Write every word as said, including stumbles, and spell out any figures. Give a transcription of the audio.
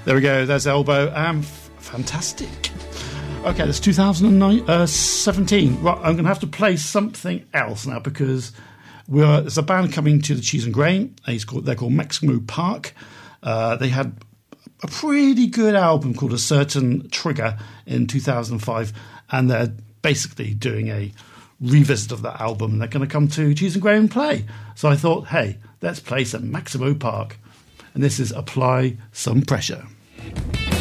There we go. There's Elbow. Um, f- fantastic. Okay, that's two thousand seventeen. Right, I'm going to have to play something else now because we're, there's a band coming to the Cheese and Grain. He's called, they're called Maximo Park. Uh, they had a pretty good album called A Certain Trigger in two thousand five, and they're basically doing a revisit of that album. They're going to come to Cheese and Grain and play. So I thought, hey, let's play some Maximo Park. And this is Apply Some Pressure.